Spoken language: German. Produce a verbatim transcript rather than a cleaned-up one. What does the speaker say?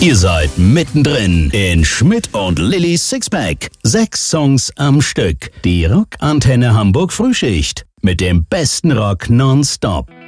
Ihr seid mittendrin in Schmidt und Lillys Sixpack. Sechs Songs am Stück. Die Rockantenne Hamburg Frühschicht. Mit dem besten Rock nonstop.